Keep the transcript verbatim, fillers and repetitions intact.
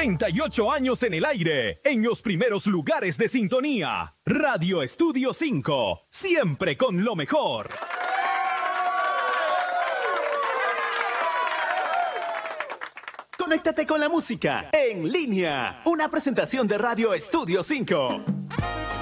treinta y ocho años en el aire, en los primeros lugares de sintonía. Radio Estudio cinco, siempre con lo mejor. Conéctate con la música en línea. Una presentación de Radio Estudio cinco.